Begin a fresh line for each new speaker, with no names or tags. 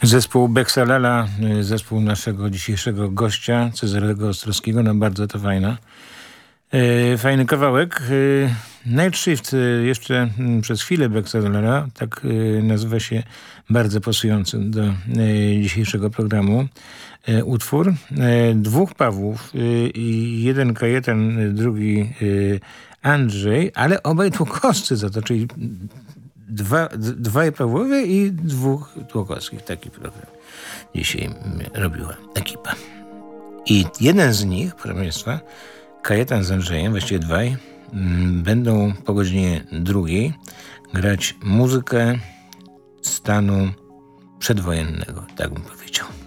Zespół Beksalala, zespół naszego dzisiejszego gościa, Cezarego Ostrowskiego, no bardzo to fajny kawałek. Night Shift, jeszcze przez chwilę Beksalala, tak nazywa się bardzo pasujący do dzisiejszego programu utwór. Dwóch Pawłów, jeden Kajetan, drugi Andrzej, ale obaj tłokowscy za to, czyli dwaj Pawłowie i dwóch Tłokowskich. Taki program dzisiaj robiła ekipa. I jeden z nich, proszę Państwa, Kajetan z Andrzejem, właściwie dwaj, będą po godzinie 2 grać muzykę stanu przedwojennego, tak bym powiedział.